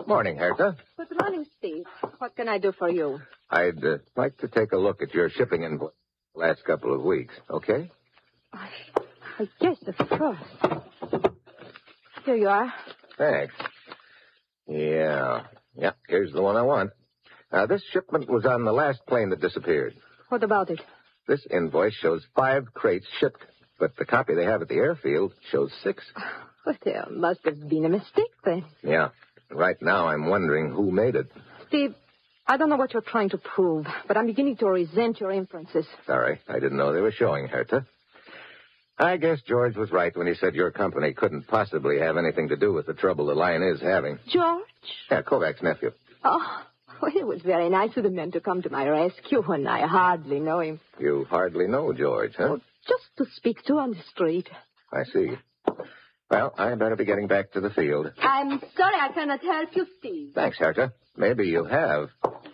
Morning, Hertha. Good morning, Steve. What can I do for you? I'd like to take a look at your shipping invoice the last couple of weeks, okay? I guess, of course. Here you are. Thanks. Yeah, here's the one I want. This shipment was on the last plane that disappeared. What about it? This invoice shows 5 crates shipped, but the copy they have at the airfield shows 6. Well, there must have been a mistake then. Yeah. Right now I'm wondering who made it. Steve, I don't know what you're trying to prove, but I'm beginning to resent your inferences. Sorry, I didn't know they were showing, Hertha. I guess George was right when he said your company couldn't possibly have anything to do with the trouble the line is having. George? Yeah, Kovac's nephew. Oh, well, it was very nice of the men to come to my rescue when I hardly know him. You hardly know George, huh? Well, just to speak to on the street. I see. Well, I better be getting back to the field. I'm sorry I cannot help you, Steve. Thanks, Hertha. Maybe you have.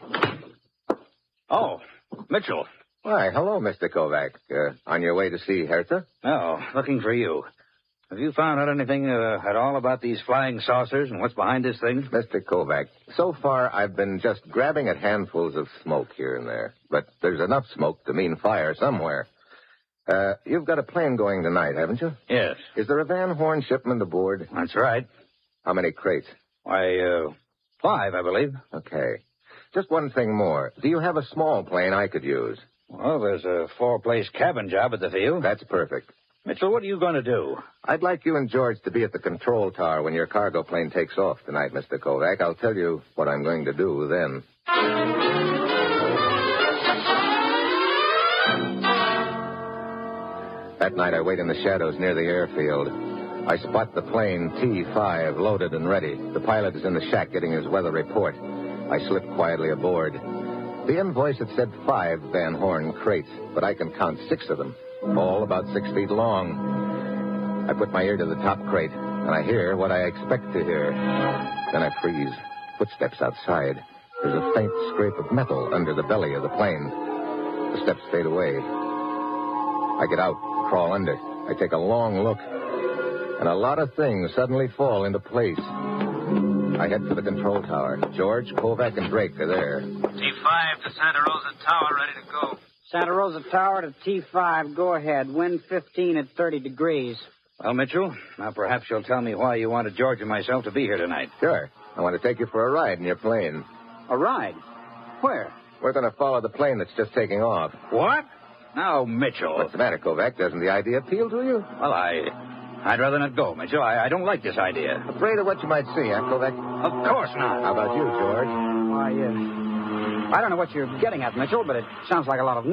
Oh, Mitchell. Why, hello, Mr. Kovac. On your way to see Hertha? Oh, looking for you. Have you found out anything at all about these flying saucers and what's behind this thing? Mr. Kovac, so far I've been just grabbing at handfuls of smoke here and there. But there's enough smoke to mean fire somewhere. You've got a plane going tonight, haven't you? Yes. Is there a Van Horn shipment aboard? That's right. How many crates? Why, 5, I believe. Okay. Just one thing more. Do you have a small plane I could use? Well, there's a 4-place cabin job at the field. That's perfect. Mitchell, what are you going to do? I'd like you and George to be at the control tower when your cargo plane takes off tonight, Mr. Kovac. I'll tell you what I'm going to do then. That night I wait in the shadows near the airfield. I spot the plane T-5 loaded and ready. The pilot is in the shack getting his weather report. I slip quietly aboard. The invoice had said 5 Van Horn crates, but I can count 6 of them, all about 6 feet long. I put my ear to the top crate, and I hear what I expect to hear. Then I freeze. Footsteps outside. There's a faint scrape of metal under the belly of the plane. The steps fade away. I get out, crawl under. I take a long look, and a lot of things suddenly fall into place. I head for the control tower. George, Kovac, and Drake are there. T5 to Santa Rosa Tower, ready to go. Santa Rosa Tower to T5. Go ahead. Wind 15 at 30 degrees. Well, Mitchell, now perhaps you'll tell me why you wanted George and myself to be here tonight. Sure. I want to take you for a ride in your plane. A ride? Where? We're going to follow the plane that's just taking off. What? Now, Mitchell. What's the matter, Kovac? Doesn't the idea appeal to you? Well, I'd rather not go, Mitchell. I don't like this idea. Afraid of what you might see, huh, Kovac? Of course not. How about you, George? Why, I don't know what you're getting at, Mitchell, but it sounds like a lot of